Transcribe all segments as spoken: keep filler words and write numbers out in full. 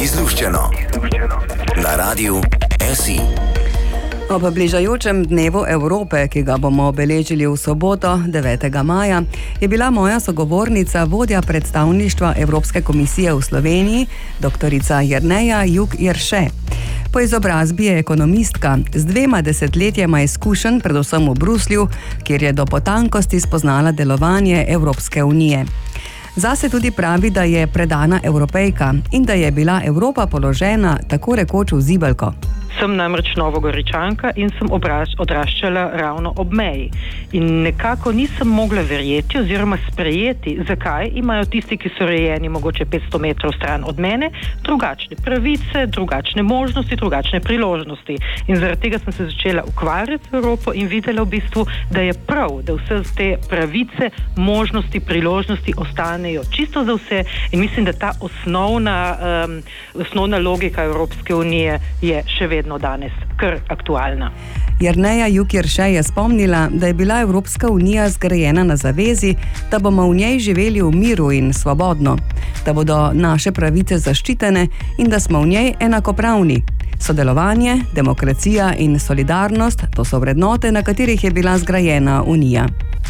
Izluščeno na Radiu S I. Ob bližajočem dnevu Evrope, ki ga bomo obeležili v soboto, devetega maja, je bila moja sogovornica vodja predstavništva Evropske komisije v Sloveniji, doktorica Jerneja Juk Jerše. Po izobrazbi je ekonomistka z dvema desetletjema izkušenj, predvsem v Bruslju, kjer je do potankosti spoznala delovanje Evropske unije. Zase tudi pravi, da je predana Evropejka in da je bila Evropa položena tako rekoč v zibelko. Sem namreč Novogoričanka in sem odraščala ravno ob meji. In nekako nisem mogla verjeti oziroma sprejeti, zakaj imajo tisti, ki so rojeni mogoče petsto metrov stran od mene, drugačne pravice, drugačne možnosti, drugačne priložnosti. In zaradi tega sem se začela ukvarjati z Evropo in videla v bistvu, da je prav, da vse te pravice, možnosti, priložnosti ostanejo čisto za vse. In mislim, da ta osnovna, um, osnovna logika Evropske unije je še vedno danes kar aktualna. Jerneja Juk Jerše je spomnila, da je bila Evropska unija zgrajena na zavezi, da bomo v njej živeli v miru in svobodno, da bodo naše pravice zaščitene in da smo v njej enakopravni. Sodelovanje, demokracija in solidarnost, to so vrednote, na katerih je bila zgrajena unija.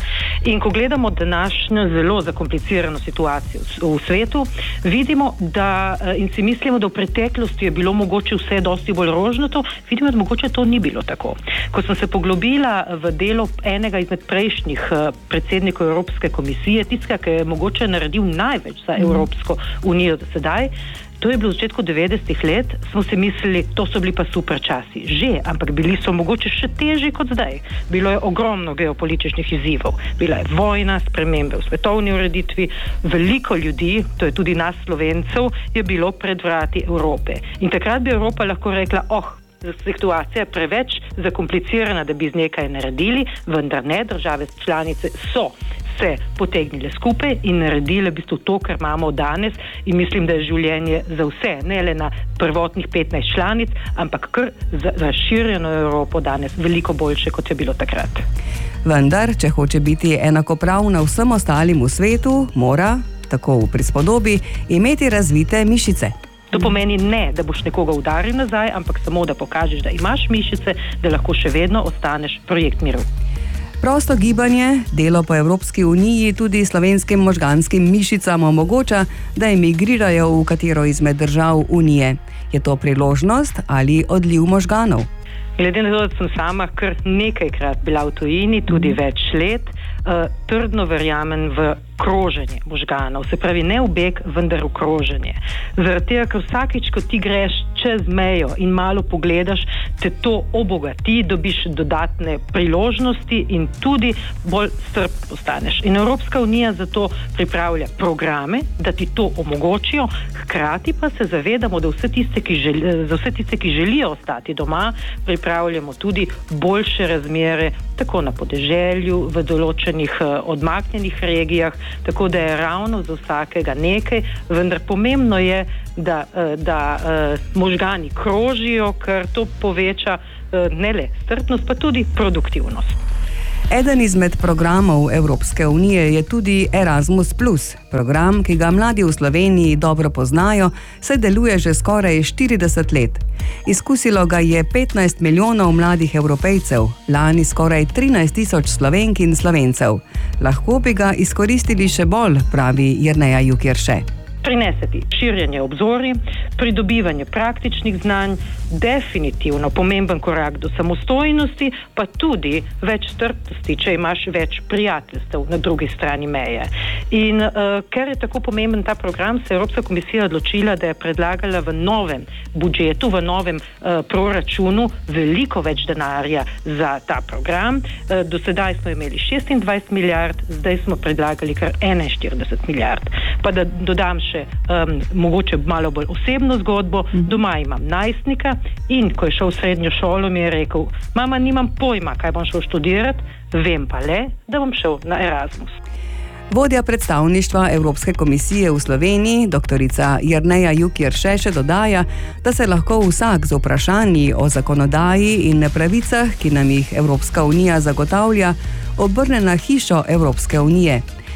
In ko gledamo današnjo zelo zakomplicirano situacijo v svetu, vidimo, da in si mislimo, da v preteklosti je bilo mogoče vse dosti bolj rožnato, vidimo, da mogoče to ni bilo tako. Ko sem se poglobila v delo enega izmed prejšnjih predsednikov Evropske komisije, tistega, ki je mogoče naredil največ za Evropsko unijo do sedaj, to je bilo v začetku devetdesetih let, smo si mislili, to so bili pa super časi. Že, ampak bili so mogoče še težji kot zdaj. Bilo je ogromno geopolitičnih izzivov. Bila je vojna, spremembe v svetovni ureditvi, veliko ljudi, to je tudi nas Slovencev, je bilo pred vrati Evrope. In takrat bi Evropa lahko rekla, oh, situacija je preveč zakomplicirana, da bi z nekaj naredili, vendar ne, države članice so se potegnile skupaj in naredile v bistvu to, kar imamo danes, in mislim, da je življenje za vse, ne le na prvotnih petnajst članic, ampak kar za razširjeno Evropo danes veliko boljše, kot je bilo takrat. Vendar, če hoče biti enakopravna vsem ostalim v svetu, mora, tako v prispodobi, imeti razvite mišice. To pomeni ne, da boš nekoga udaril nazaj, ampak samo, da pokažeš, da imaš mišice, da lahko še vedno ostaneš projekt miru. Prosto gibanje, delo po Evropski uniji tudi slovenskim možganskim mišicam omogoča, da emigrirajo v katero izmed držav unije. Je to priložnost ali odliv možganov? Glede na to, da sem sama kar nekajkrat bila v tujini, tudi več let, uh, trdno verjamem v kroženje možganov, se pravi ne v beg, vendar v kroženje. Zaradi tega, ker vsakič, ko ti greš čez mejo in malo pogledaš, te to obogati, dobiš dodatne priložnosti in tudi bolj strp postaneš. In Evropska unija zato pripravlja programe, da ti to omogočijo, hkrati pa se zavedamo, da vse tiste, ki želi, za vse tiste, ki želijo ostati doma, pripravljamo tudi boljše razmere, tako na podeželju, v določenih odmaknjenih regijah, tako da je ravno za vsakega nekaj, vendar pomembno je, da, da možgani krožijo, ker to poveča ne le strpnost, pa tudi produktivnost. Eden izmed programov Evropske unije je tudi Erasmus plus, program, ki ga mladi v Sloveniji dobro poznajo, saj deluje že skoraj štirideset let. Izkusilo ga je petnajst milijonov mladih Evropejcev, lani skoraj trinajst tisoč Slovenk in Slovencev. Lahko bi ga izkoristili še bolj, pravi Jerneja Juk Jerše. Prineseti širjenje obzorij, pridobivanje praktičnih znanj, definitivno pomemben korak do samostojnosti, pa tudi več strpnosti, če imaš več prijateljstev na drugi strani meje. In uh, ker je tako pomemben ta program, se je Evropska komisija odločila, da je predlagala v novem budžetu, v novem uh, proračunu veliko več denarja za ta program. Uh, do sedaj smo imeli šestindvajset milijard, zdaj smo predlagali kar enainštirideset milijard. Pa da dodam še Um, mogoče malo bolj osebno zgodbo. Doma imam najstnika in ko je šel v srednjo šolo, mi je rekel, mama, nimam pojma, kaj bom šel študirati, vem pa le, da bom šel na Erasmus. Vodja predstavništva Evropske komisije v Sloveniji, doktorica Jerneja Juk Jerše, še dodaja, da se lahko vsak z vprašanji o zakonodaji in pravicah, ki nam jih Evropska unija zagotavlja, obrne na hišo Evropske unije.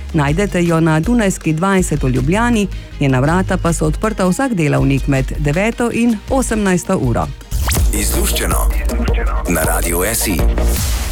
Najdete jo na Dunajski dvajset v Ljubljani, njena vrata pa so odprta vsak delavnik med deveto in osemnajsto uro. Izluščeno na Radiu S I.